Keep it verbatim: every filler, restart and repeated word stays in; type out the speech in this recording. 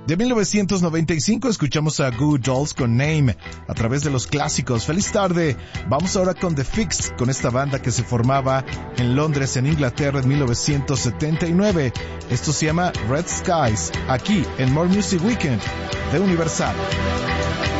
De mil novecientos noventa y cinco escuchamos a Goo Goo Dolls con Name a través de los clásicos. ¡Feliz tarde! Vamos ahora con The Fix, con esta banda que se formaba en Londres, en Inglaterra, en mil novecientos setenta y nueve. Esto se llama Red Skies, aquí en More Music Weekend de Universal.